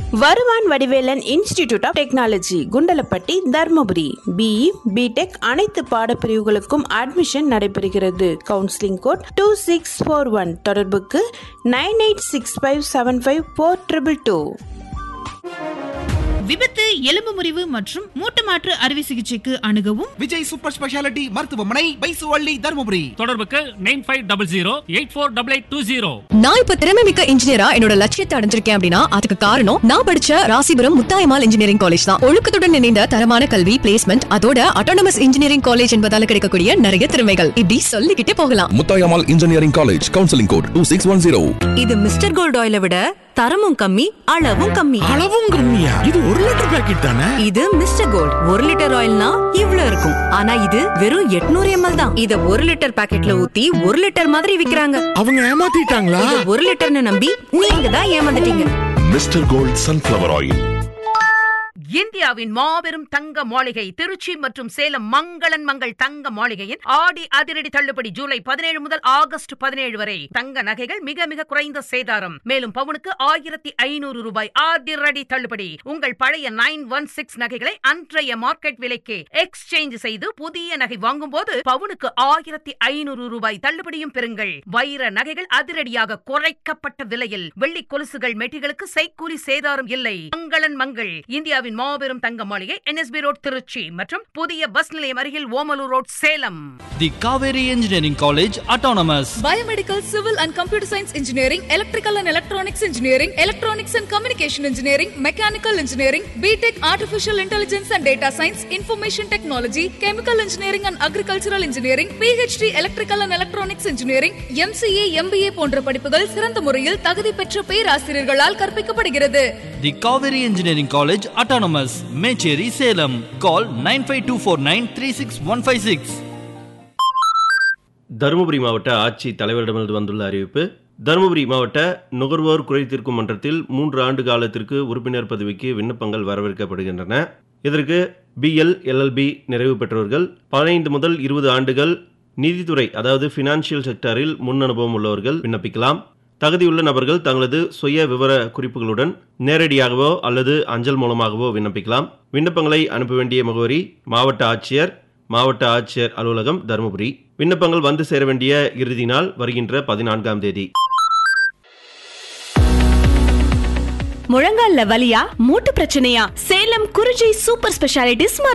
வருவான் Vadivelan institute of technology Kundalapatti Dharmapuri. BE BTech அனைத்து பாடப்பிரிவுகளுக்கும் admission நடைபெறுகிறது. Counselling code 2641. தொடர்புக்கு 9865754222. விபத்து, எலும்பு முறிவு மற்றும் மூட்டு மாற்று அறுவை சிகிச்சைக்கு அணுகவும் விஜய் சூப்பர் ஸ்பெஷாலிட்டி மருத்துவமனை, பைசுவள்ளி, தர்மபுரி. தொடர்புக்கு 9500848820. நான் இப்ப திறமைமிக்க இன்ஜினியரா என்னோட லட்சியத்தை அடைஞ்சிருக்கேன் அப்படின்னா அதுக்கு காரணம் நான் படிச்ச ராசிபுரம் முத்தாயம்மாள் இன்ஜினியரிங் காலேஜ் தான். ஒழுக்கத்துடன் இணைந்த தரமான கல்வி, பிளேஸ்மெண்ட், அதோட அட்டானமஸ் இன்ஜினியரிங் காலேஜ் என்பதால கிடைக்கக்கூடிய நிறைய திறமைகள் இப்படி சொல்லிக்கிட்டே போகலாம். Muthayammal engineering college, counselling code 2610. இது மிஸ்டர் கோல்ட் ஆயிலை விட தரமும் கம்மி, அளவும் கம்மி. அளவும் கம்மியா? இது 1 லிட்டர் பாக்கெட் தானே? இது மிஸ்டர் கோல்ட் 1 லிட்டர் ஆயில்னா இவ்ளோ இருக்கும். ஆனா இது வெறும் 800 ml தான். இத 1 லிட்டர் பாக்கெட்ல ஊத்தி 1 லிட்டர் மாதிரி விக்கிறாங்க. அவங்க ஏமாத்திட்டாங்களா? இது 1 லிட்டர்னு நம்பி நீங்க தான் ஏமாந்துட்டீங்க. Mister gold sunflower oil. இந்தியாவின் மாபெரும் தங்க மாளிகை திருச்சி மற்றும் சேலம் மங்களன் மங்கள் தங்க மாளிகையின் ஆடி அதிரடி தள்ளுபடி ஜூலை 17 முதல் ஆகஸ்ட் 17 வரை. தங்க நகைகள் மிக மிக குறைந்த சேதாரம். மேலும் பவுனுக்கு 1500 ரூபாய் அதிரடி தள்ளுபடி. உங்கள் பழைய 916 நகைகளை அன்றைய மார்க்கெட் விலைக்கு எக்ஸ்சேஞ்ச் செய்து புதிய நகை வாங்கும் போது பவுனுக்கு 1500 ரூபாய் தள்ளுபடியும் பெறுங்கள். வைர நகைகள் அதிரடியாக குறைக்கப்பட்ட விலையில். வெள்ளி கொலுசுகள், மெட்டிகளுக்கு செய்கூலி சேதாரம் இல்லை. மங்களன் மங்கள் இந்தியாவின் மாபெரும் தங்க மாளிகை, NSB ரோட் திருச்சி மற்றும் புதிய பஸ் நிலையம் அருகில் Omalur road Salem. The Kaveri engineering college autonomous. Biomedical, Civil and Computer Science Engineering, Electrical and Electronics Engineering, Electronics and Communication Engineering, Mechanical Engineering, BTech Artificial Intelligence and Data Science, Information Technology, Chemical Engineering and Agricultural Engineering, PhD Electrical and Electronics Engineering, MCA, MBA போன்ற படிப்புகள் சிறந்த முறையில் தகுதி பெற்ற பேராசிரியர்களால் கற்பிக்கப்படுகிறது. தி Kaveri engineering college autonomous, Mecheri, Salem. கால் 9524936156. தருமபுரி மாவட்ட ஆட்சி தலைவரிடமிருந்து வந்துள்ள அறிவிப்பு. தருமபுரி மாவட்ட நுகர்வோர் குறை தீர்க்கும் மன்றத்தில் 3 ஆண்டு காலத்திற்கு உறுப்பினர் பதவிக்கு விண்ணப்பங்கள் வரவேற்கப்படுகின்றன. இதற்கு BL LLB நிறைவு பெற்றவர்கள், 15 முதல் 20 ஆண்டுகள் நீதித்துறை அதாவது ஃபினான்ஷியல் செக்டாரில் முன் அனுபவம் உள்ளவர்கள் விண்ணப்பிக்கலாம். தகுதியுள்ள நபர்கள் தங்களது சுய விவர குறிப்புகளுடன் நேரடியாகவோ அல்லது அஞ்சல் மூலமாகவோ விண்ணப்பிக்கலாம். விண்ணப்பங்களை அனுப்ப வேண்டிய முகவரி மாவட்ட ஆட்சியர் அலுவலகம், தருமபுரி. விண்ணப்பங்கள் வந்து சேர வேண்டிய இறுதி நாள் வருகின்ற 14ஆம் தேதி. முழங்கால்ல வலியா, மூட்டு பிரச்சனையா? சேலம் குறிஞ்சி சூப்பர் ஸ்பெஷாலிட்டிஸ்